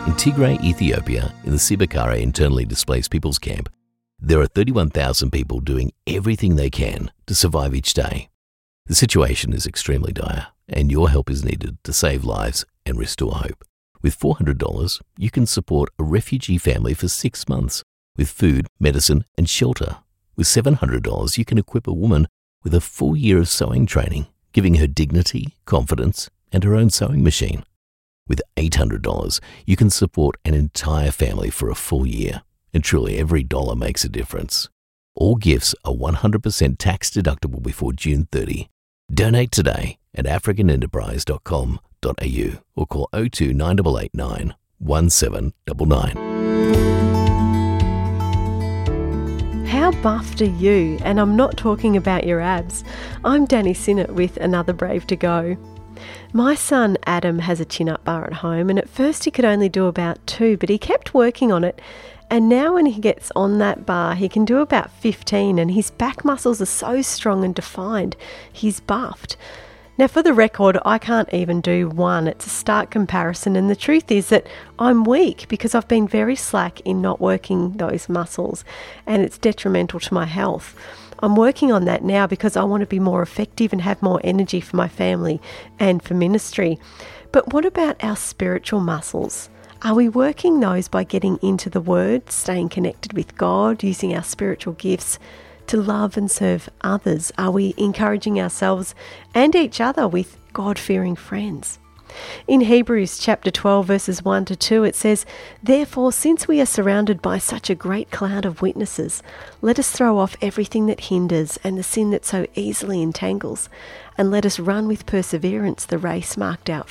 In Tigray, Ethiopia, in the Sibakara internally displaced people's camp, there are 31,000 people doing everything they can to survive each day. The situation is extremely dire, and your help is needed to save lives and restore hope. With $400, you can support a refugee family for 6 months with food, medicine, and shelter. With $700, you can equip a woman with a full year of sewing training, giving her dignity, confidence, and her own sewing machine. With $800, you can support an entire family for a full year, and truly every dollar makes a difference. All gifts are 100% tax deductible before June 30. Donate today at africanenterprise.com.au or call 02 9889 1799. How buffed are you? And I'm not talking about your abs. I'm Danny Sinnott with Another Brave to Go. My son Adam has a chin-up bar at home, and at first he could only do about 2, but he kept working on it. And now when he gets on that bar, he can do about 15, and his back muscles are so strong and defined. He's buffed. Now, for the record, I can't even do 1. It's a stark comparison, and the truth is that I'm weak because I've been very slack in not working those muscles, and it's detrimental to my health. I'm working on that now because I want to be more effective and have more energy for my family and for ministry. But what about our spiritual muscles? Are we working those by getting into the Word, staying connected with God, using our spiritual gifts to love and serve others? Are we encouraging ourselves and each other with God-fearing friends? In Hebrews chapter 12 verses 1 to 2 it says, "Therefore, since we are surrounded by such a great cloud of witnesses, let us throw off everything that hinders and the sin that so easily entangles, and let us run with perseverance the race marked out